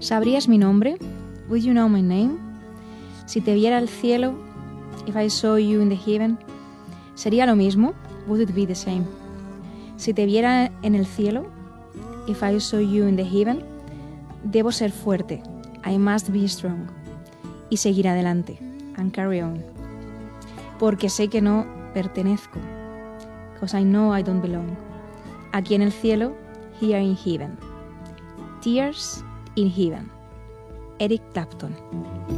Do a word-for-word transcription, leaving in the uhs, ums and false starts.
¿Sabrías mi nombre? Would you know my name? Si te viera al cielo, if I saw you in the heaven, ¿sería lo mismo? Would it be the same? Si te viera en el cielo, if I saw you in the heaven, debo ser fuerte, I must be strong, y seguir adelante, and carry on, porque sé que no pertenezco, because I know I don't belong, aquí en el cielo, here in heaven. Tears in Heaven, Eric Clapton.